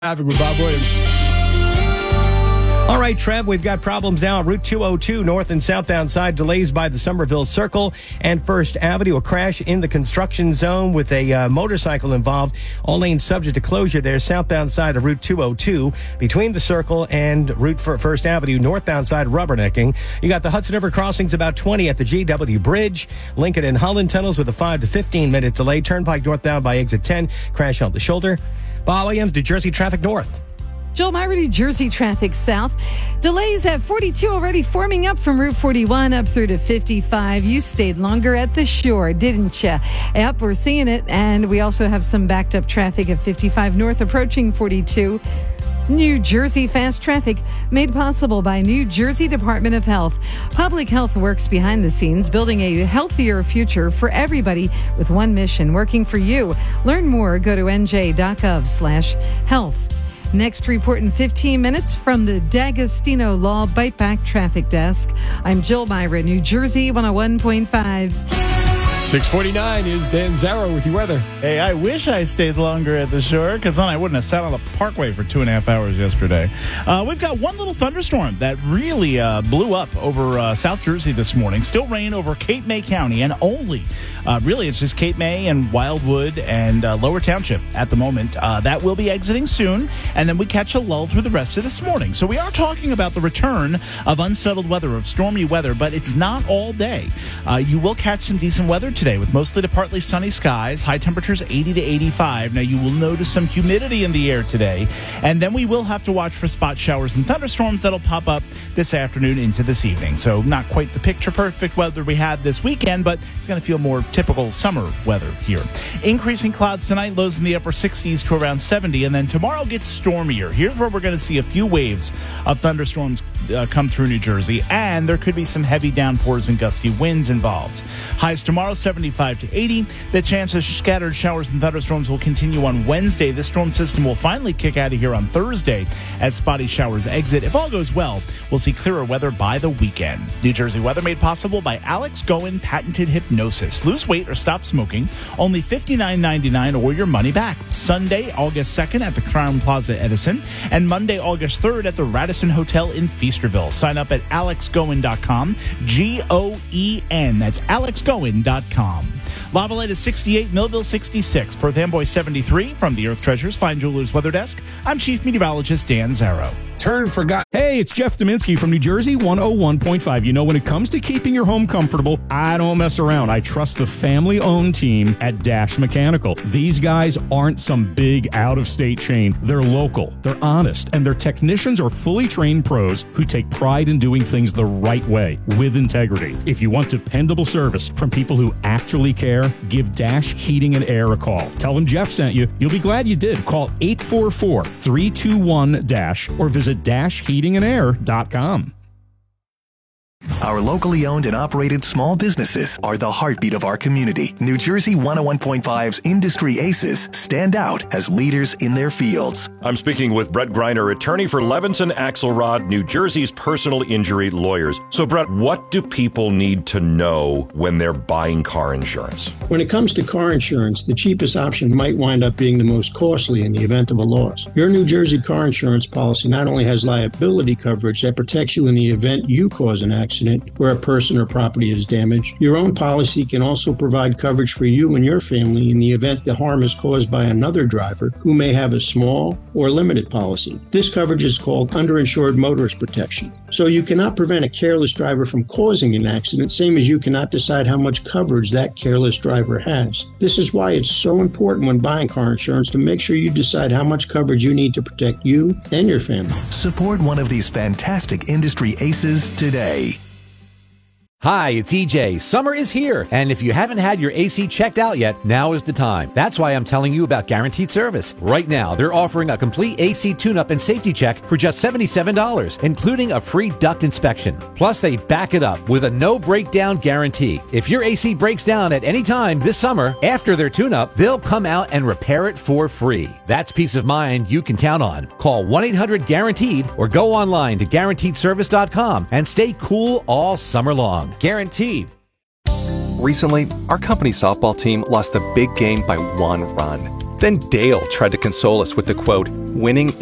Traffic with Bob Williams. All right, Trev, we've got problems now on Route 202 north and southbound side. Delays by the Somerville Circle and First Avenue. A crash in the construction zone with a motorcycle involved. All lanes subject to closure there. Southbound side of Route 202 between the Circle and Route First Avenue. Northbound side rubbernecking. You got the Hudson River crossings about 20 at the GW Bridge. Lincoln and Holland tunnels with a 5 to 15 minute delay. Turnpike northbound by exit 10. Crash on the shoulder. Bob Williams, New Jersey traffic north. Joel Myra, New Jersey traffic south. Delays at 42 already forming up from Route 41 up through to 55. You stayed longer at the shore, didn't you? Yep, we're seeing it. And we also have some backed up traffic at 55 north approaching 42. New Jersey fast traffic made possible by New Jersey Department of Health. Public health works behind the scenes, building a healthier future for everybody with one mission, working for you. Learn more. Go to nj.gov/health. Next report in 15 minutes from the D'Agostino Law Bite Back Traffic Desk. I'm Jill Myra, New Jersey 101.5. 6:49 is Dan Zarrow with your weather. Hey, I wish I stayed longer at the shore, because then I wouldn't have sat on the parkway for 2.5 hours yesterday. We've got one little thunderstorm that really blew up over South Jersey this morning. Still rain over Cape May County, and only, really, it's just Cape May and Wildwood and Lower Township at the moment. That will be exiting soon, and then we catch a lull through the rest of this morning. So we are talking about the return of unsettled weather, of stormy weather, but it's not all day. You will catch some decent weather today with mostly to partly sunny skies, high temperatures 80 to 85. Now you will notice some humidity in the air today, and then we will have to watch for spot showers and thunderstorms that'll pop up this afternoon into this evening. So not quite the picture perfect weather we had this weekend, but it's going to feel more typical summer weather here. Increasing clouds tonight, lows in the upper 60s to around 70, and then tomorrow gets stormier. Here's where we're going to see a few waves of thunderstorms come through New Jersey, and there could be some heavy downpours and gusty winds involved. Highs tomorrow 75 to 80. The chance of scattered showers and thunderstorms will continue on Wednesday. This storm system will finally kick out of here on Thursday as spotty showers exit. If all goes well, we'll see clearer weather by the weekend. New Jersey weather made possible by Alex Goen Patented Hypnosis. Lose weight or stop smoking, only $59.99 or your money back. Sunday, August 2nd at the Crown Plaza Edison, and Monday, August 3rd at the Radisson Hotel in Feasterville. Sign up at alexgoen.com, Goen. That's alexgoen.com. Lavallette is 68, Millville 66, Perth Amboy 73. From the Earth Treasures Fine Jewelers Weather Desk, I'm Chief Meteorologist Dan Zarrow. Turn forgot. Hey, it's Jeff Dominski from New Jersey 101.5. You know, when it comes to keeping your home comfortable, I don't mess around. I trust the family-owned team at Dash Mechanical. These guys aren't some big out-of-state chain. They're local, they're honest, and their technicians are fully trained pros who take pride in doing things the right way, with integrity. If you want dependable service from people who actually care, give Dash Heating and Air a call. Tell them Jeff sent you. You'll be glad you did. Call 844-321-DASH or visit dashheatingandair.com. Our locally owned and operated small businesses are the heartbeat of our community. New Jersey 101.5's Industry Aces stand out as leaders in their fields. I'm speaking with Brett Greiner, attorney for Levinson Axelrod, New Jersey's personal injury lawyers. So, Brett, what do people need to know when they're buying car insurance? When it comes to car insurance, the cheapest option might wind up being the most costly in the event of a loss. Your New Jersey car insurance policy not only has liability coverage that protects you in the event you cause an accident where a person or property is damaged, your own policy can also provide coverage for you and your family in the event the harm is caused by another driver who may have a small or limited policy. This coverage is called underinsured motorist protection. So you cannot prevent a careless driver from causing an accident, same as you cannot decide how much coverage that careless driver has. This is why it's so important when buying car insurance to make sure you decide how much coverage you need to protect you and your family. Support one of these fantastic industry aces today. Hi, it's EJ. Summer is here, and if you haven't had your AC checked out yet, now is the time. That's why I'm telling you about Guaranteed Service. Right now, they're offering a complete AC tune-up and safety check for just $77, including a free duct inspection. Plus, they back it up with a no-breakdown guarantee. If your AC breaks down at any time this summer, after their tune-up, they'll come out and repair it for free. That's peace of mind you can count on. Call 1-800-GUARANTEED or go online to GuaranteedService.com and stay cool all summer long. Guaranteed. Recently, our company softball team lost the big game by 1 run. Then Dale tried to console us with the quote, winning